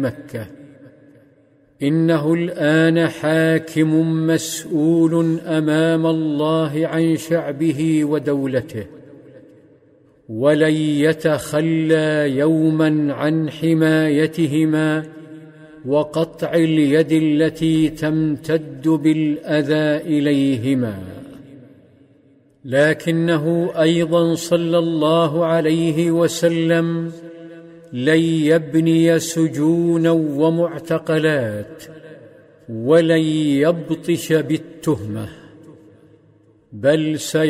مكة. إنه الآن حاكم مسؤول أمام الله عن شعبه ودولته، ولن يتخلى يوما عن حمايتهما وقطع اليد التي تمتد بالأذى إليهما. لكنه أيضا صلى الله عليه وسلم لن يبني سجونا ومعتقلات، ولن يبطش بالتهمة، بل